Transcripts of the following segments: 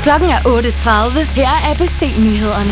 Klokken er 8:30. Her er ABC-nyhederne.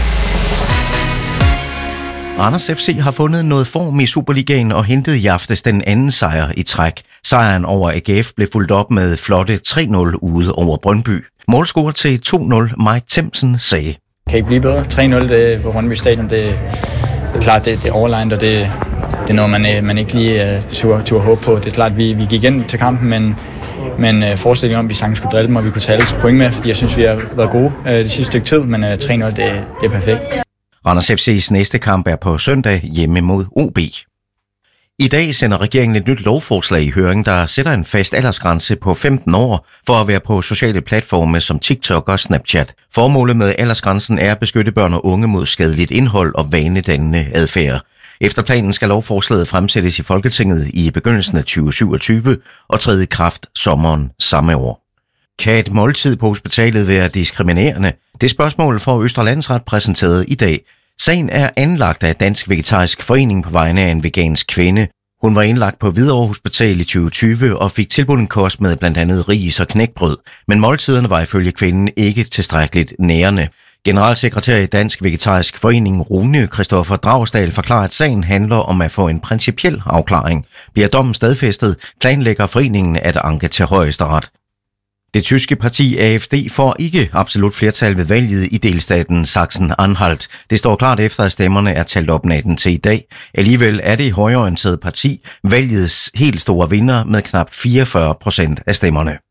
Randers FC har fundet noget form i Superligaen og hentede i aftes den anden sejr i træk. Sejren over AGF blev fulgt op med flotte 3-0 ude over Brøndby. Målscorer til 2-0 Mike Themsen sagde: Kan ikke blive bedre. 3-0 på Brøndby Stadion, det er klart, det er overlegnet, og det er noget, man ikke lige turde håbe på. Det er klart, vi gik igen til kampen, men forestillingen om, at vi sagtens skulle drille dem, og vi kunne tage alle point med, fordi jeg synes, vi har været gode det sidste stykke tid, men 3-0, det er perfekt. Randers FC's næste kamp er på søndag hjemme mod OB. I dag sender regeringen et nyt lovforslag i høring, der sætter en fast aldersgrænse på 15 år for at være på sociale platforme som TikTok og Snapchat. Formålet med aldersgrænsen er at beskytte børn og unge mod skadeligt indhold og vanedannende adfærd. Efter planen skal lovforslaget fremsættes i Folketinget i begyndelsen af 2027 og træde i kraft sommeren samme år. Kan et måltid på hospitalet være diskriminerende? Det spørgsmål får Østre Landsret præsenteret i dag. Sagen er anlagt af Dansk Vegetarisk Forening på vegne af en vegansk kvinde. Hun var indlagt på Hvidovre Hospital i 2020 og fik tilbudt en kost med blandt andet ris og knækbrød, men måltiderne var ifølge kvinden ikke tilstrækkeligt nærende. Generalsekretær i Dansk Vegetarisk Forening Rune Christoffer Dragsdal forklarer, at sagen handler om at få en principiel afklaring. Bliver dommen stadfæstet, planlægger foreningen at anke til Højesteret. Det tyske parti AfD får ikke absolut flertal ved valget i delstaten Sachsen-Anhalt. Det står klart efter, at stemmerne er talt op natten til i dag. Alligevel er det højreorienterede parti valgets helt store vinder med knap 44% af stemmerne.